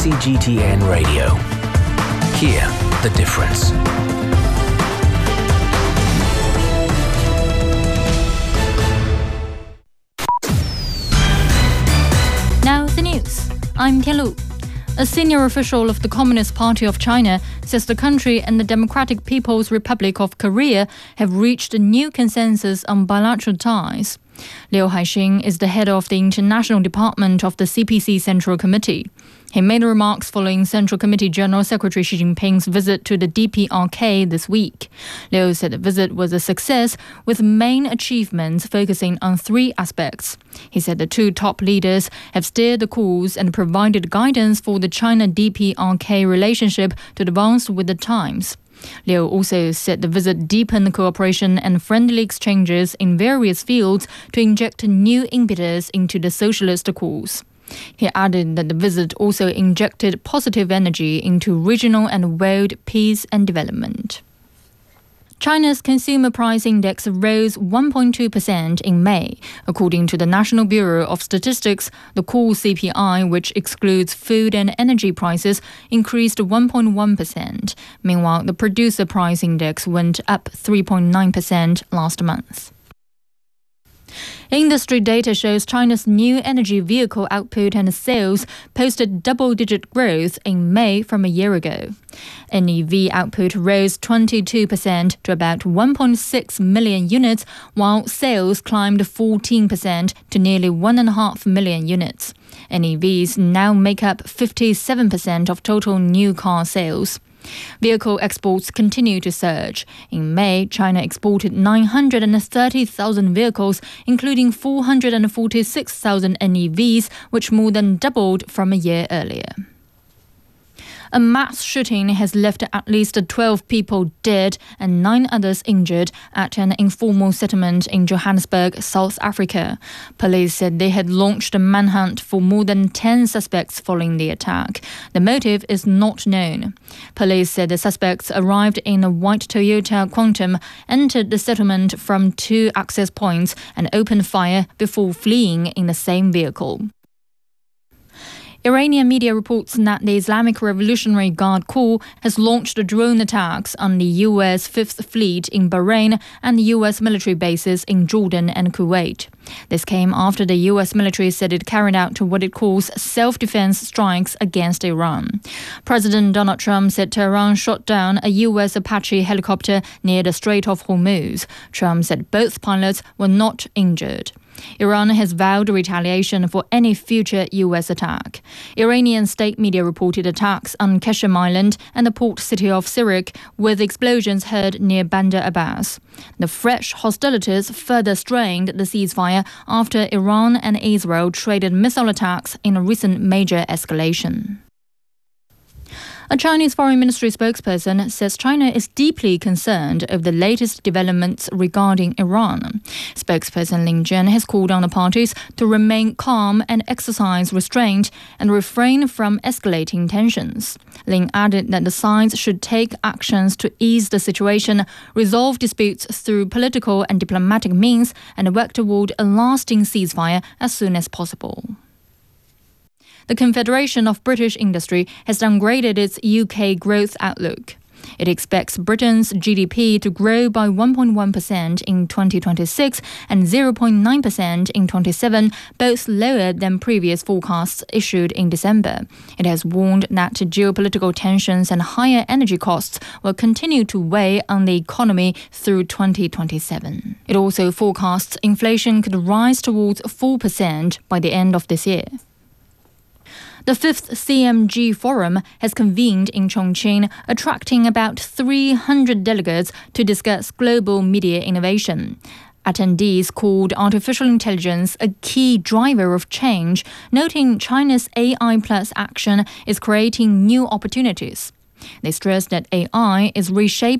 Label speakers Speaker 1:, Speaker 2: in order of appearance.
Speaker 1: CGTN Radio. Hear the difference.
Speaker 2: Now the news. I'm Tianlu. A senior official of the Communist Party of China says the country and the Democratic People's Republic of Korea have reached a new consensus on bilateral ties. Liu Haixing is the head of the International Department of the CPC Central Committee. He made remarks following Central Committee General Secretary Xi Jinping's visit to the DPRK this week. Liu said the visit was a success, with main achievements focusing on three aspects. He said the two top leaders have steered the course and provided guidance for the China-DPRK relationship to advance with the times. Liu also said the visit deepened cooperation and friendly exchanges in various fields to inject new impetus into the socialist course. He added that the visit also injected positive energy into regional and world peace and development. China's Consumer Price Index rose 1.2% in May. According to the National Bureau of Statistics, the core CPI, which excludes food and energy prices, increased 1.1%. Meanwhile, the Producer Price Index went up 3.9% last month. Industry data shows China's new energy vehicle output and sales posted double-digit growth in May from a year ago. NEV output rose 22% to about 1.6 million units, while sales climbed 14% to nearly 1.5 million units. NEVs now make up 57% of total new car sales. Vehicle exports continue to surge. In May, China exported 930,000 vehicles, including 446,000 NEVs, which more than doubled from a year earlier. A mass shooting has left at least 12 people dead and 9 others injured at an informal settlement in Johannesburg, South Africa. Police said they had launched a manhunt for more than 10 suspects following the attack. The motive is not known. Police said the suspects arrived in a white Toyota Quantum, entered the settlement from 2 access points and opened fire before fleeing in the same vehicle. Iranian media reports that the Islamic Revolutionary Guard Corps has launched drone attacks on the U.S. Fifth Fleet in Bahrain and U.S. military bases in Jordan and Kuwait. This came after the U.S. military said it carried out what it calls self-defense strikes against Iran. President Donald Trump said Tehran shot down a U.S. Apache helicopter near the Strait of Hormuz. Trump said both pilots were not injured. Iran has vowed retaliation for any future U.S. attack. Iranian state media reported attacks on Qashem Island and the port city of Sirik, with explosions heard near Bandar Abbas. The fresh hostilities further strained the ceasefire after Iran and Israel traded missile attacks in a recent major escalation. A Chinese Foreign Ministry spokesperson says China is deeply concerned over the latest developments regarding Iran. Spokesperson Lin Jian has called on the parties to remain calm and exercise restraint and refrain from escalating tensions. Lin added that the sides should take actions to ease the situation, resolve disputes through political and diplomatic means, and work toward a lasting ceasefire as soon as possible. The Confederation of British Industry has downgraded its UK growth outlook. It expects Britain's GDP to grow by 1.1% in 2026 and 0.9% in 2027, both lower than previous forecasts issued in December. It has warned that geopolitical tensions and higher energy costs will continue to weigh on the economy through 2027. It also forecasts inflation could rise towards 4% by the end of this year. The 5th CMG Forum has convened in Chongqing, attracting about 300 delegates to discuss global media innovation. Attendees called artificial intelligence a key driver of change, noting China's AI Plus action is creating new opportunities. They stressed that AI is reshaping